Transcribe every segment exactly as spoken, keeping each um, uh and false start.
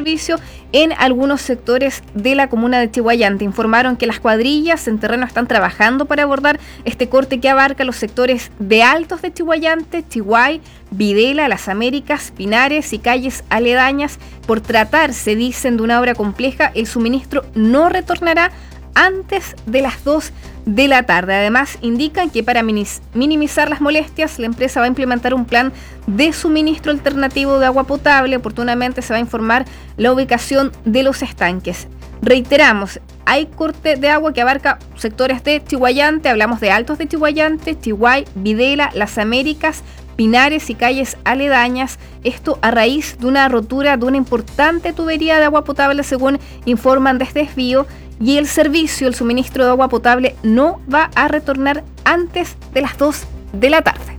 servicio en algunos sectores de la comuna de Chiguayante. Informaron que las cuadrillas en terreno están trabajando para abordar este corte que abarca los sectores de Altos de Chiguayante, Chiguay, Videla, Las Américas, Pinares y calles aledañas. Por tratarse, dicen, de una obra compleja, el suministro no retornará antes de las dos de la tarde. Además, indican que para minimizar las molestias, la empresa va a implementar un plan de suministro alternativo de agua potable. Oportunamente se va a informar la ubicación de los estanques. Reiteramos, hay corte de agua que abarca sectores de Chiguayante, hablamos de Altos de Chiguayante, Chiguay, Videla, Las Américas, Pinares y calles aledañas. Esto a raíz de una rotura de una importante tubería de agua potable, según informan desde Desvío, y el servicio, el suministro de agua potable no va a retornar antes de las dos de la tarde.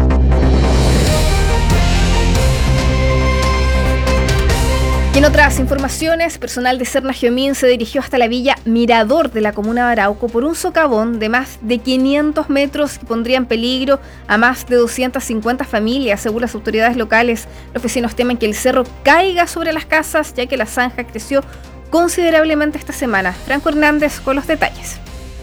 Y en otras informaciones, personal de Serna Giomín se dirigió hasta la villa Mirador de la comuna de Arauco por un socavón de más de quinientos metros que pondría en peligro a más de doscientas cincuenta familias. Según las autoridades locales, los vecinos temen que el cerro caiga sobre las casas, ya que la zanja creció considerablemente esta semana. Franco Hernández con los detalles.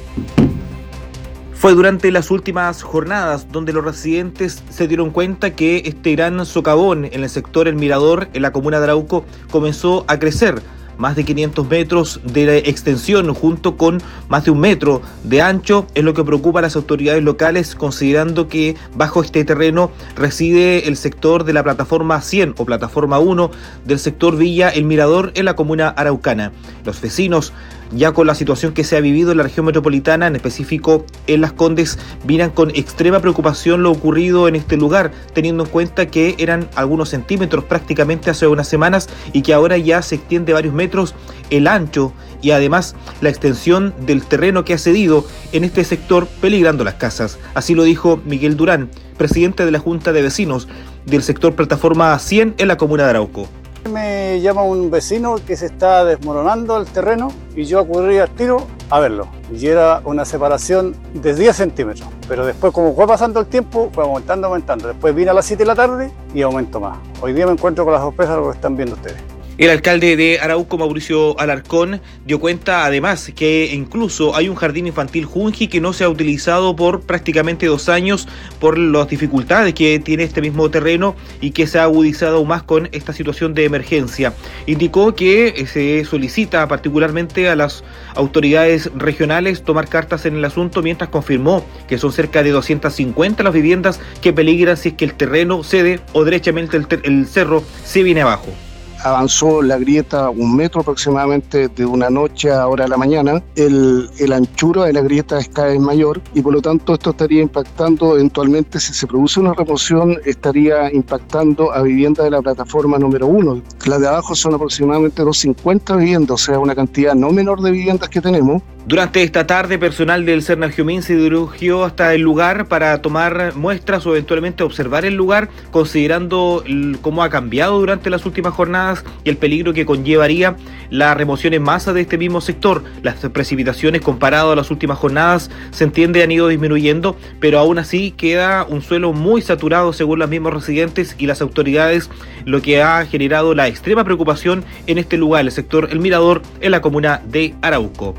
Fue durante las últimas jornadas donde los residentes se dieron cuenta que este gran socavón en el sector El Mirador, en la comuna de Arauco, comenzó a crecer. Más de quinientos metros de extensión junto con más de un metro de ancho es lo que preocupa a las autoridades locales, considerando que bajo este terreno reside el sector de la plataforma cien o plataforma uno del sector Villa El Mirador en la comuna araucana. Los vecinos, ya con la situación que se ha vivido en la región metropolitana, en específico en Las Condes, miran con extrema preocupación lo ocurrido en este lugar, teniendo en cuenta que eran algunos centímetros prácticamente hace unas semanas y que ahora ya se extiende varios metros el ancho y además la extensión del terreno que ha cedido en este sector, peligrando las casas. Así lo dijo Miguel Durán, presidente de la Junta de Vecinos del sector plataforma cien en la comuna de Arauco. Me llama un vecino que se está desmoronando el terreno y yo acudí al tiro a verlo. Y era una separación de diez centímetros. Pero después, como fue pasando el tiempo, fue aumentando, aumentando. Después vine a las siete de la tarde y aumentó más. Hoy día me encuentro con la sorpresa de lo que están viendo ustedes. El alcalde de Arauco, Mauricio Alarcón, dio cuenta además que incluso hay un jardín infantil Junji que no se ha utilizado por prácticamente dos años por las dificultades que tiene este mismo terreno y que se ha agudizado aún más con esta situación de emergencia. Indicó que se solicita particularmente a las autoridades regionales tomar cartas en el asunto, mientras confirmó que son cerca de doscientas cincuenta las viviendas que peligran si es que el terreno cede o derechamente el, ter- el cerro se viene abajo. Avanzó la grieta un metro aproximadamente de una noche a hora de la mañana. El, el anchura de la grieta es cada vez mayor y por lo tanto esto estaría impactando eventualmente, si se produce una remoción, estaría impactando a viviendas de la plataforma número uno. Las de abajo son aproximadamente doscientas cincuenta viviendas, o sea, una cantidad no menor de viviendas que tenemos. Durante esta tarde, personal del Serna Giomín se dirigió hasta el lugar para tomar muestras o eventualmente observar el lugar, considerando el, cómo ha cambiado durante las últimas jornadas y el peligro que conllevaría la remoción en masa de este mismo sector. Las precipitaciones comparado a las últimas jornadas se entiende han ido disminuyendo, pero aún así queda un suelo muy saturado según los mismos residentes y las autoridades, lo que ha generado la extrema preocupación en este lugar, el sector El Mirador, en la comuna de Arauco.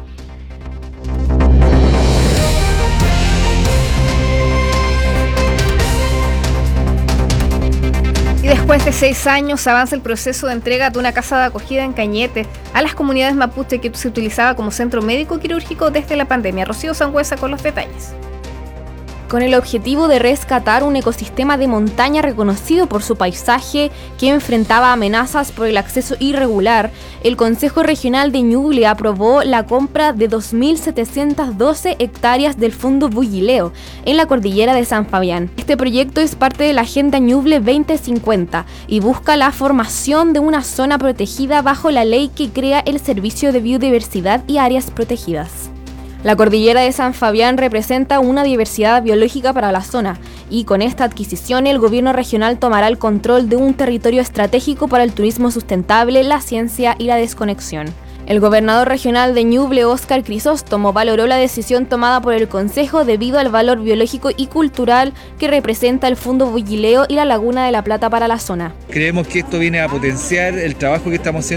Después de seis años avanza el proceso de entrega de una casa de acogida en Cañete a las comunidades mapuche que se utilizaba como centro médico quirúrgico desde la pandemia. Rocío Sangüesa con los detalles. Con el objetivo de rescatar un ecosistema de montaña reconocido por su paisaje que enfrentaba amenazas por el acceso irregular, el Consejo Regional de Ñuble aprobó la compra de dos mil setecientas doce hectáreas del Fondo Bullileo en la cordillera de San Fabián. Este proyecto es parte de la Agenda Ñuble veinte cincuenta y busca la formación de una zona protegida bajo la ley que crea el Servicio de Biodiversidad y Áreas Protegidas. La cordillera de San Fabián representa una diversidad biológica para la zona y con esta adquisición el gobierno regional tomará el control de un territorio estratégico para el turismo sustentable, la ciencia y la desconexión. El gobernador regional de Ñuble, Óscar Crisóstomo, valoró la decisión tomada por el Consejo debido al valor biológico y cultural que representa el Fondo Bullileo y la Laguna de la Plata para la zona. Creemos que esto viene a potenciar el trabajo que estamos haciendo